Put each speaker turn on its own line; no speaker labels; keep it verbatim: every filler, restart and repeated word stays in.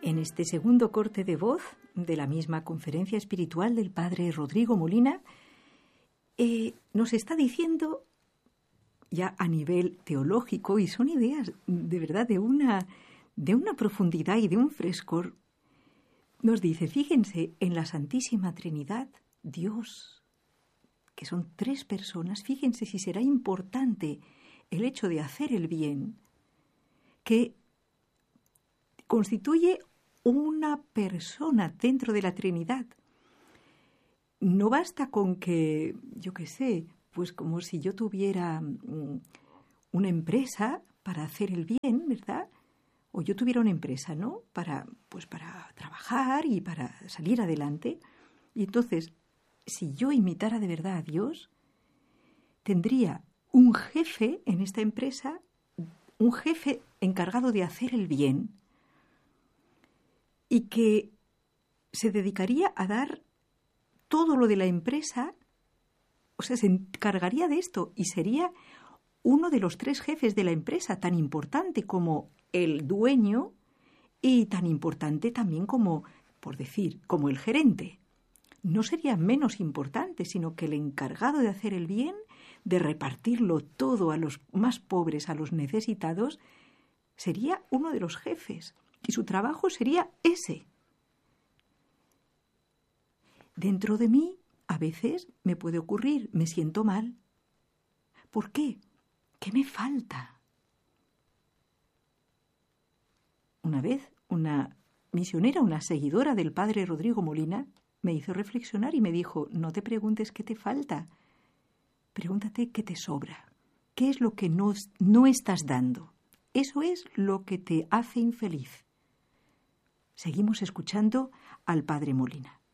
En este segundo corte de voz de la misma conferencia espiritual del padre Rodrigo Molina, eh, nos está diciendo ya a nivel teológico, y son ideas de verdad de una, de una profundidad y de un frescor. Nos dice, fíjense, en la Santísima Trinidad, Dios, que son tres personas, fíjense si será importante el hecho de hacer el bien, que constituye una persona dentro de la Trinidad. No basta con que, yo qué sé, pues como si yo tuviera um, una empresa para hacer el bien, ¿verdad? O yo tuviera una empresa, ¿no? Para, pues para trabajar y para salir adelante. Y entonces, si yo imitara de verdad a Dios, tendría un jefe en esta empresa, un jefe encargado de hacer el bien, y que se dedicaría a dar todo lo de la empresa, o sea, se encargaría de esto y sería uno de los tres jefes de la empresa, tan importante como el dueño y tan importante también como, por decir, como el gerente. No sería menos importante, sino que el encargado de hacer el bien, de repartirlo todo a los más pobres, a los necesitados, sería uno de los jefes y su trabajo sería ese. Dentro de mí, a veces me puede ocurrir, me siento mal. ¿Por qué? ¿Qué me falta? Una vez, una misionera, una seguidora del padre Rodrigo Molina, me hizo reflexionar y me dijo, no te preguntes qué te falta, pregúntate qué te sobra, qué es lo que no, no estás dando. Eso es lo que te hace infeliz. Seguimos escuchando al padre Molina.